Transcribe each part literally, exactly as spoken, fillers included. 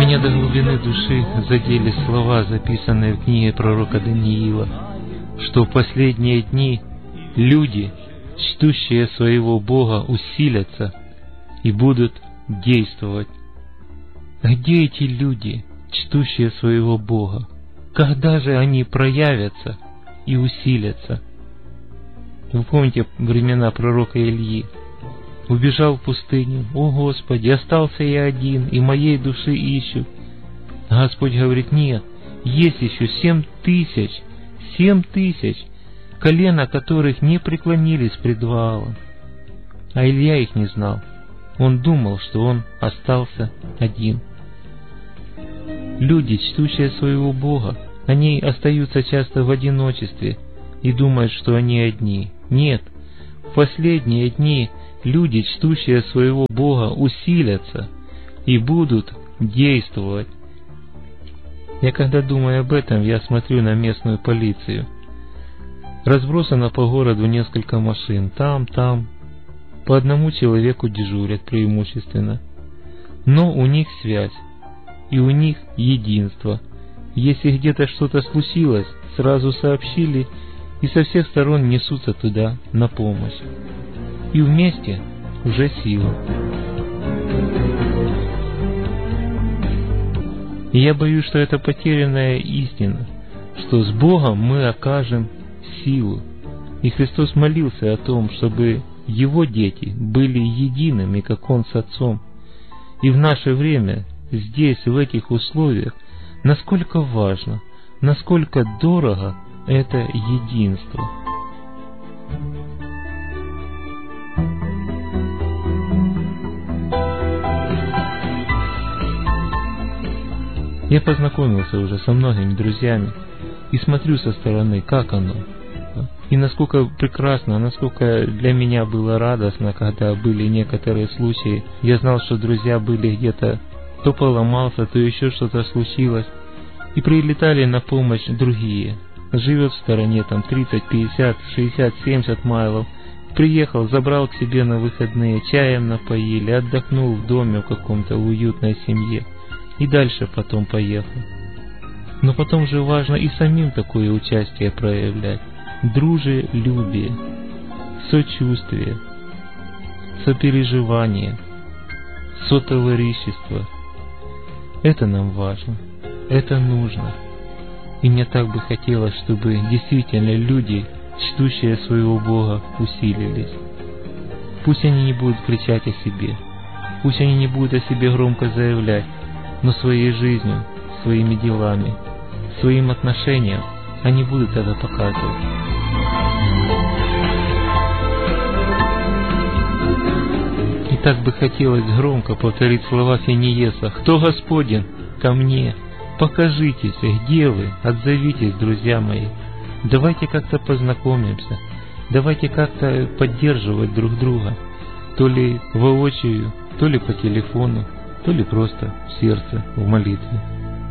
Меня до глубины души задели слова, записанные в книге пророка Даниила, что в последние дни люди, чтущие своего Бога, усилятся и будут действовать. Где эти люди, чтущие своего Бога? Когда же они проявятся и усилятся? Вы помните времена пророка Ильи? Убежал в пустыню. О Господи, остался я один, и моей души ищут. А Господь говорит: нет, есть еще семь тысяч, семь тысяч, колена которых не преклонились пред Ваалом. А Илья их не знал. Он думал, что он остался один. Люди, чтущие своего Бога, они остаются часто в одиночестве и думают, что они одни. Нет, в последние дни люди, чтущие своего Бога, усилятся и будут действовать. Я когда думаю об этом, я смотрю на местную полицию. Разбросано по городу несколько машин, там, там. По одному человеку дежурят преимущественно. Но у них связь, и у них единство. Если где-то что-то случилось, сразу сообщили, и со всех сторон несутся туда на помощь. И вместе уже сила. И я боюсь, что это потерянная истина, что с Богом мы окажем силу. И Христос молился о том, чтобы Его дети были едиными, как Он с Отцом. И в наше время, здесь, в этих условиях, насколько важно, насколько дорого это единство. Я познакомился уже со многими друзьями и смотрю со стороны, как оно. И насколько прекрасно, насколько для меня было радостно, когда были некоторые случаи. Я знал, что друзья были где-то, то поломался, то еще что-то случилось. И прилетали на помощь другие. Живет в стороне там тридцать, пятьдесят, шестьдесят, семьдесят майлов. Приехал, забрал к себе на выходные, чаем напоили, отдохнул в доме в каком-то уютной семье. И дальше потом поехал. Но потом же важно и самим такое участие проявлять. Дружелюбие, сочувствие, сопереживание, сотоварищество. Это нам важно, это нужно. И мне так бы хотелось, чтобы действительно люди, чтущие своего Бога, усилились. Пусть они не будут кричать о себе, пусть они не будут о себе громко заявлять, но своей жизнью, своими делами, своим отношением они будут это показывать. И так бы хотелось громко повторить слова Финиеса: «Кто Господен? Ко мне! Покажитесь, где вы? Отзовитесь, друзья мои! Давайте как-то познакомимся, давайте как-то поддерживать друг друга, то ли воочию, то ли по телефону, то ли просто в сердце, в молитве».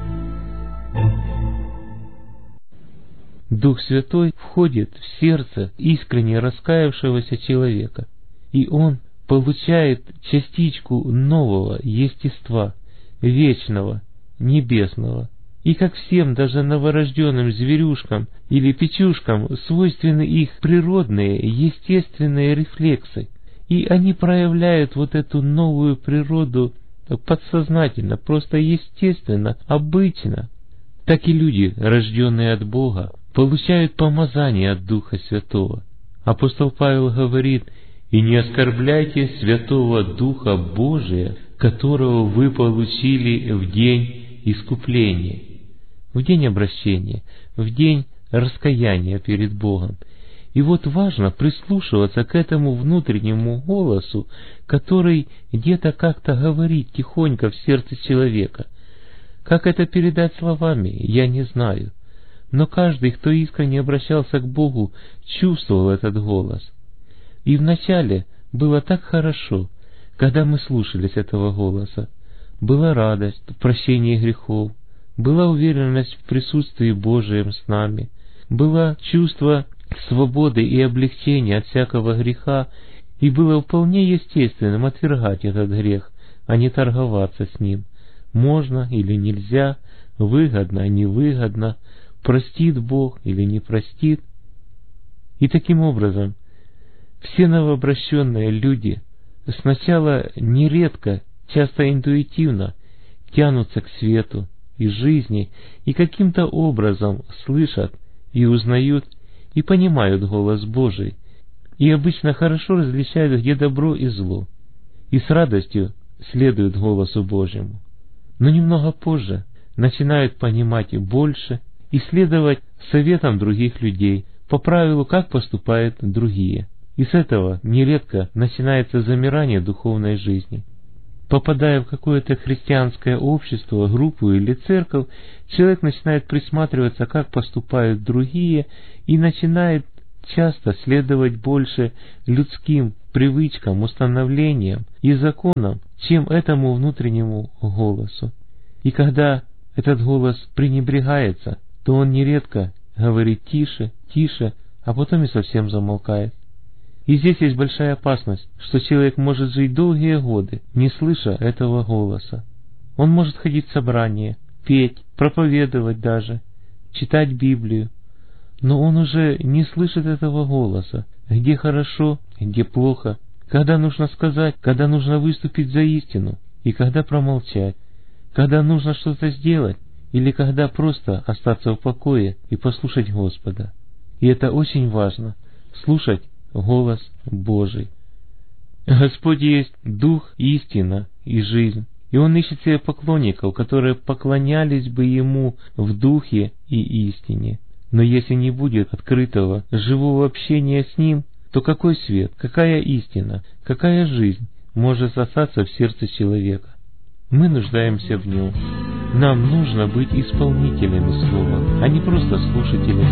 Дух Святой входит в сердце искренне раскаявшегося человека, и он получает частичку нового естества, вечного, небесного. И как всем, даже новорожденным зверюшкам или печушкам, свойственны их природные, естественные рефлексы, и они проявляют вот эту новую природу подсознательно, просто естественно, обычно. Так и люди, рожденные от Бога, получают помазание от Духа Святого. Апостол Павел говорит: «И не оскорбляйте Святого Духа Божия, которого вы получили в день искупления», в день обращения, в день раскаяния перед Богом. И вот важно прислушиваться к этому внутреннему голосу, который где-то как-то говорит тихонько в сердце человека. Как это передать словами, я не знаю. Но каждый, кто искренне обращался к Богу, чувствовал этот голос. И вначале было так хорошо, когда мы слушались этого голоса. Была радость в прощении грехов, была уверенность в присутствии Божием с нами, было чувство свободы и облегчения от всякого греха, и было вполне естественным отвергать этот грех, а не торговаться с ним. можно или нельзя, выгодно, невыгодно, простит Бог или не простит. И таким образом все новообращенные люди сначала нередко, часто интуитивно тянутся к свету и жизни и каким-то образом слышат и узнают и понимают голос Божий, и обычно хорошо различают, где добро и зло, и с радостью следуют голосу Божьему. Но немного позже начинают понимать больше и следовать советам других людей, по правилу, как поступают другие. И с этого нередко начинается замирание духовной жизни. Попадая в какое-то христианское общество, группу или церковь, человек начинает присматриваться, как поступают другие, и начинает часто следовать больше людским привычкам, установлениям и законам, чем этому внутреннему голосу. И когда этот голос пренебрегается, то он нередко говорит тише, тише, а потом и совсем замолкает. И здесь есть большая опасность, что человек может жить долгие годы, не слыша этого голоса. Он может ходить в собрания, петь, проповедовать даже, читать Библию, но он уже не слышит этого голоса, где хорошо, где плохо, когда нужно сказать, когда нужно выступить за истину и когда промолчать, когда нужно что-то сделать или когда просто остаться в покое и послушать Господа. И это очень важно — слушать голос Божий. Господь есть Дух, истина и жизнь, и Он ищет себе поклонников, которые поклонялись бы Ему в Духе и истине. Но если не будет открытого, живого общения с Ним, то какой свет, какая истина, какая жизнь может остаться в сердце человека? Мы нуждаемся в Нем. Нам нужно быть исполнителями Слова, а не просто слушателями.